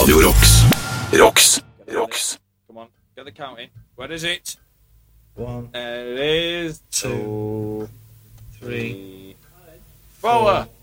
Radio Rocks. Rocks. Rocks. Come on, get the count in. Where is it? 1, There it is. 2, 3, 4.